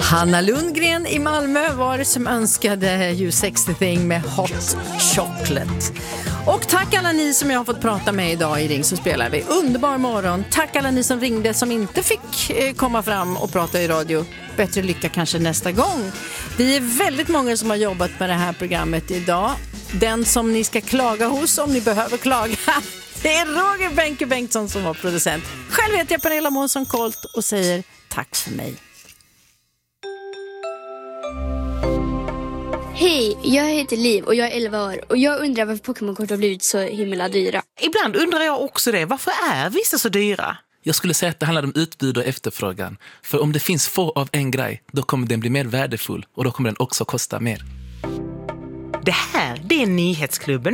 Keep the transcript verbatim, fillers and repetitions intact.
Hanna Lundgren i Malmö var det som önskade You Sexy Thing med Hot Chocolate. Och tack alla ni som jag har fått prata med idag i Ring så spelar vi. Underbar morgon. Tack alla ni som ringde som inte fick komma fram och prata i radio. Bättre lycka kanske nästa gång. Vi är väldigt många som har jobbat med det här programmet idag. Den som ni ska klaga hos om ni behöver klaga, det är Roger Benke Bengtsson som var producent. Själv heter jag Pernilla Månsson Colt och säger tack för mig. Hej, jag heter Liv och jag är elva år och jag undrar varför Pokémon-kort har blivit så himla dyra. Ibland undrar jag också det. Varför är vissa så dyra? Jag skulle säga att det handlar om utbud och efterfrågan. För om det finns få av en grej, då kommer den bli mer värdefull och då kommer den också kosta mer. Det här, det är Nyhetsklubben